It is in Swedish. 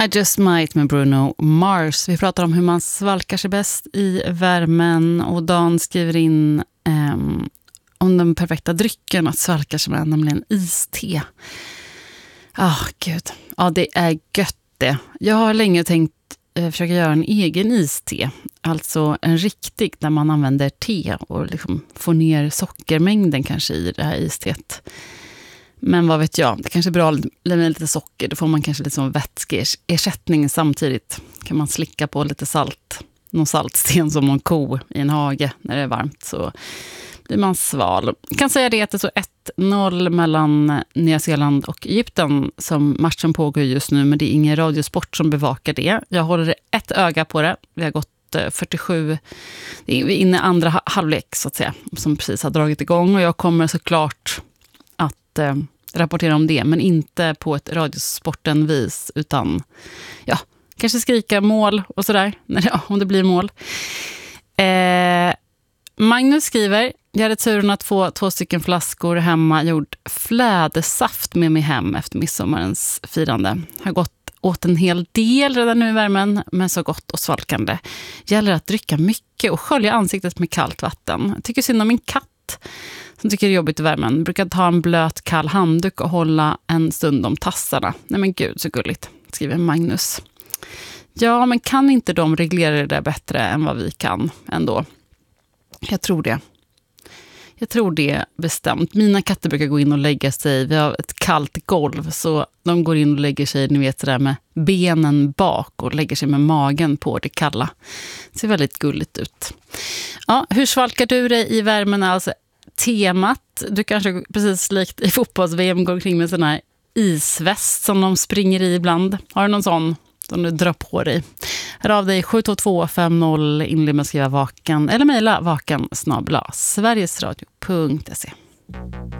I Just Might med Bruno Mars. Vi pratar om hur man svalkar sig bäst i värmen, och Dan skriver in om den perfekta drycken att svalka sig med, nämligen iste. Gud. Ja, det är gött det. Jag har länge tänkt försöka göra en egen iste. Alltså en riktig där man använder te och liksom får ner sockermängden kanske i det här isteet. Men vad vet jag, det kanske är bra med lite socker. Då får man kanske lite som vätskeersättning samtidigt. Kan man slicka på lite salt. Någon saltsten som en ko i en hage när det är varmt, så blir man sval. Jag kan säga det att det är så 1-0 mellan Nya Zeeland och Egypten som matchen pågår just nu. Men det är ingen radiosport som bevakar det. Jag håller ett öga på det. Vi har gått 47, vi är inne i andra halvlek så att säga, som precis har dragit igång. Och jag kommer såklart att rapportera om det, men inte på ett radiosporten-vis, utan kanske skrika mål och sådär, om det blir mål. Magnus skriver: jag hade turen att få 2 stycken flaskor hemma gjord flädersaft med mig hem efter midsommarens firande. Har gått åt en hel del redan nu i värmen, men så gott och svalkande. Gäller att dricka mycket och skölja ansiktet med kallt vatten. Jag tycker synd om min katt som tycker det är jobbigt i värmen. Brukar ta en blöt kall handduk och hålla en stund om tassarna. Nej men gud, så gulligt, skriver Magnus. Ja, men kan inte de reglera det där bättre än vad vi kan ändå? Jag tror det. Jag tror det bestämt. Mina katter brukar gå in och lägga sig. Vi har ett kallt golv, så de går in och lägger sig, ni vet, där med benen bak och lägger sig med magen på det kalla. Det ser väldigt gulligt ut. Ja, hur svalkar du dig i värmen? Alltså temat. Du kanske precis likt i fotbolls-VM går kring med sån här isväst som de springer i ibland. Har du någon sån som du drar på dig? Hör av dig 72250, inled med att skriva vaken eller mejla vaken@sverigesradio.se.